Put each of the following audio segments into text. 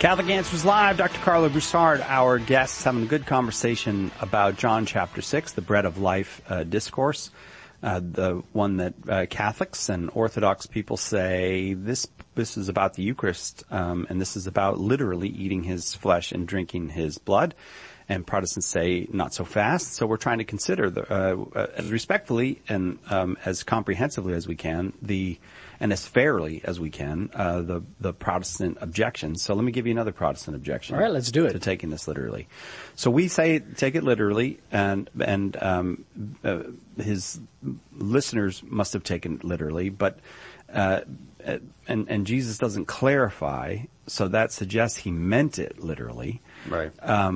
Catholic Answers Live, Dr. Carlo Broussard, our guest, having a good conversation about John chapter 6, the Bread of Life discourse, the one that Catholics and Orthodox people say this is about the Eucharist, and this is about literally eating his flesh and drinking his blood. And Protestants say not so fast. So we're trying to consider as respectfully and as comprehensively as we can and as fairly as we can, the Protestant objections. So let me give you another Protestant objection. All right, let's do it. To taking this literally. So we say take it literally, and his listeners must have taken it literally, but and Jesus doesn't clarify, so that suggests he meant it literally. Right.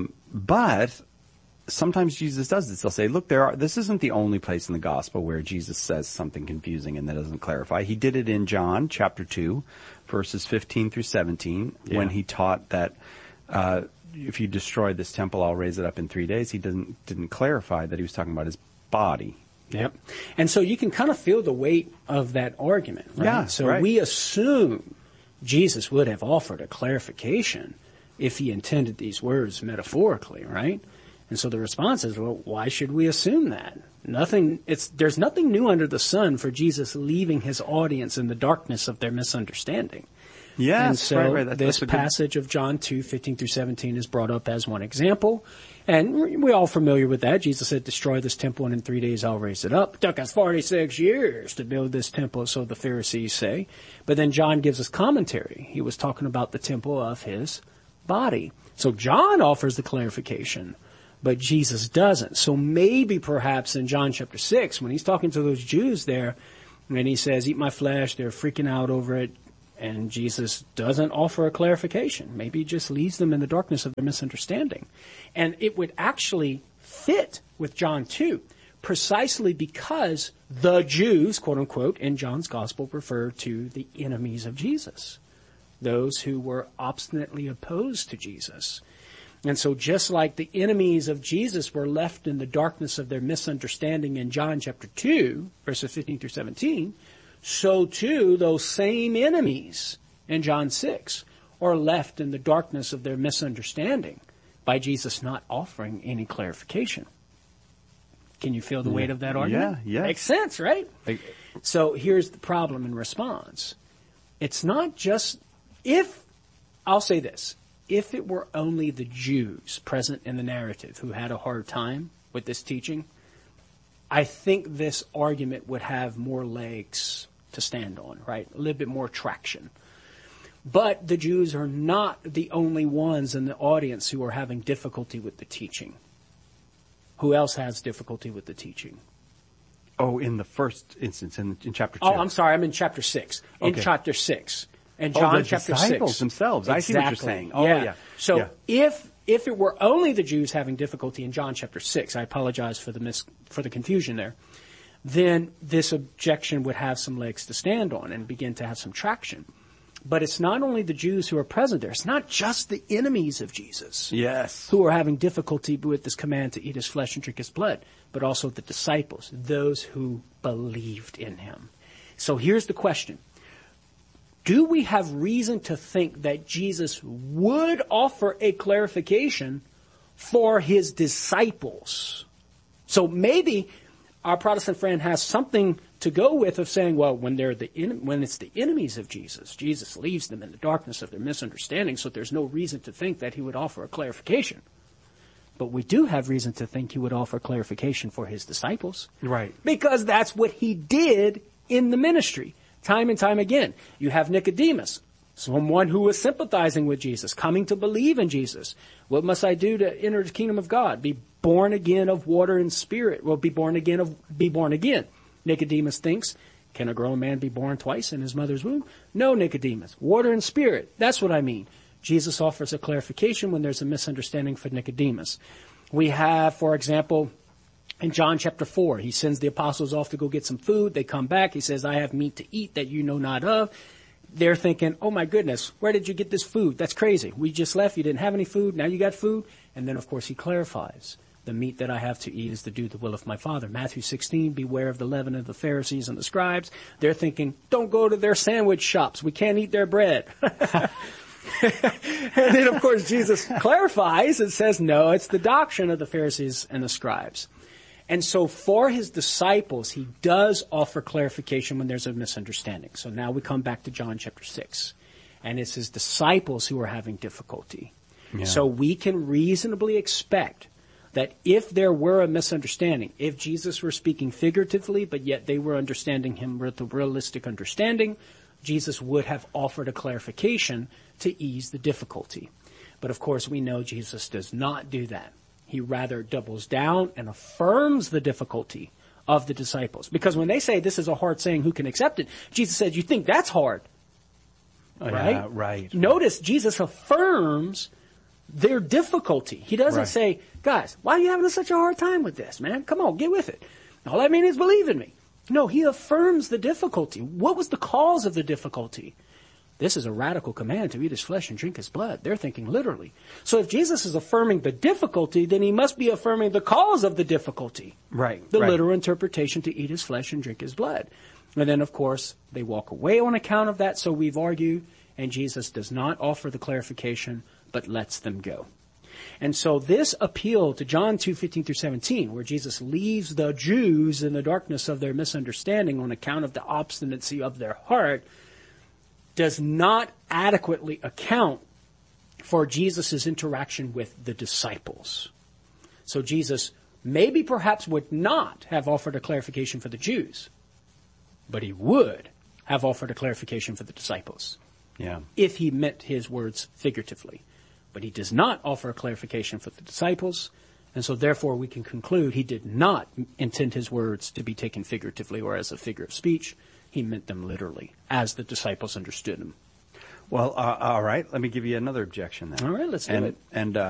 But sometimes Jesus does this. He'll say, look, this isn't the only place in the gospel where Jesus says something confusing and that doesn't clarify. He did it in John chapter 2, verses 15 through 17, when he taught that if you destroy this temple, I'll raise it up in 3 days. He didn't clarify that he was talking about his body. Yep. And so you can kind of feel the weight of that argument, right? Yeah, so right. We assume Jesus would have offered a clarification if he intended these words metaphorically, right? And so the response is, well, why should we assume that? There's nothing new under the sun for Jesus leaving his audience in the darkness of their misunderstanding. Yes, and so right. This passage of John 2, 15 through 17 is brought up as one example. And we're all familiar with that. Jesus said, destroy this temple and in 3 days I'll raise it up. It took us 46 years to build this temple, so the Pharisees say. But then John gives us commentary. He was talking about the temple of his body. So John offers the clarification, but Jesus doesn't. So maybe perhaps in John chapter 6, when he's talking to those Jews there, and he says, eat my flesh, they're freaking out over it, and Jesus doesn't offer a clarification. Maybe he just leaves them in the darkness of their misunderstanding. And it would actually fit with John 2, precisely because the Jews, quote unquote, in John's gospel refer to the enemies of Jesus, those who were obstinately opposed to Jesus. And so just like the enemies of Jesus were left in the darkness of their misunderstanding in John chapter 2, verses 15 through 17, so too those same enemies in John 6 are left in the darkness of their misunderstanding by Jesus not offering any clarification. Can you feel the weight of that argument? Yeah. Makes sense, right? So here's the problem in response. It's not just I'll say this, if it were only the Jews present in the narrative who had a hard time with this teaching, I think this argument would have more legs to stand on, right? A little bit more traction. But the Jews are not the only ones in the audience who are having difficulty with the teaching. Who else has difficulty with the teaching? Oh, in the first instance, in chapter 2. Oh, I'm sorry, I'm in chapter 6. In chapter 6. And John the chapter 6. disciples themselves. Exactly. I see what you're saying. Oh, yeah. So if it were only the Jews having difficulty in John chapter 6, I apologize for the confusion there, then this objection would have some legs to stand on and begin to have some traction. But it's not only the Jews who are present there. It's not just the enemies of Jesus. Yes. Who are having difficulty with this command to eat his flesh and drink his blood, but also the disciples, those who believed in him. So here's the question. Do we have reason to think that Jesus would offer a clarification for his disciples? So maybe our Protestant friend has something to go with of saying, well, when it's the enemies of Jesus, Jesus leaves them in the darkness of their misunderstanding, so there's no reason to think that he would offer a clarification. But we do have reason to think he would offer clarification for his disciples. Right. Because that's what he did in the ministry. Time and time again, you have Nicodemus, someone who was sympathizing with Jesus, coming to believe in Jesus. What must I do to enter the kingdom of God? Be born again of water and spirit. Well, be born again. Nicodemus thinks, can a grown man be born twice in his mother's womb? No, Nicodemus. Water and spirit. That's what I mean. Jesus offers a clarification when there's a misunderstanding for Nicodemus. We have, for example, in John chapter 4, he sends the apostles off to go get some food. They come back. He says, I have meat to eat that you know not of. They're thinking, oh my goodness, where did you get this food? That's crazy. We just left. You didn't have any food. Now you got food. And then, of course, he clarifies. The meat that I have to eat is to do the will of my Father. Matthew 16, beware of the leaven of the Pharisees and the scribes. They're thinking, don't go to their sandwich shops. We can't eat their bread. And then, of course, Jesus clarifies and says, no, it's the doctrine of the Pharisees and the scribes. And so for his disciples, he does offer clarification when there's a misunderstanding. So now we come back to John chapter 6. And it's his disciples who are having difficulty. Yeah. So we can reasonably expect that if there were a misunderstanding, if Jesus were speaking figuratively, but yet they were understanding him with a realistic understanding, Jesus would have offered a clarification to ease the difficulty. But of course, we know Jesus does not do that. He rather doubles down and affirms the difficulty of the disciples. Because when they say this is a hard saying, who can accept it? Jesus said, you think that's hard? Right? Yeah, right. Notice Jesus affirms their difficulty. He doesn't say, guys, why are you having such a hard time with this, man? Come on, get with it. All I mean is believe in me. No, he affirms the difficulty. What was the cause of the difficulty? This is a radical command to eat his flesh and drink his blood. They're thinking literally. So if Jesus is affirming the difficulty, then he must be affirming the cause of the difficulty. Right. The literal interpretation to eat his flesh and drink his blood. And then, of course, they walk away on account of that, so we've argued, and Jesus does not offer the clarification, but lets them go. And so this appeal to John 2:15 through 17, where Jesus leaves the Jews in the darkness of their misunderstanding on account of the obstinacy of their heart, does not adequately account for Jesus' interaction with the disciples. So Jesus maybe perhaps would not have offered a clarification for the Jews, but he would have offered a clarification for the disciples. Yeah. If he meant his words figuratively. But he does not offer a clarification for the disciples, and so therefore we can conclude he did not intend his words to be taken figuratively or as a figure of speech. He meant them literally, as the disciples understood them. Well, all right. Let me give you another objection then. All right, let's do it. And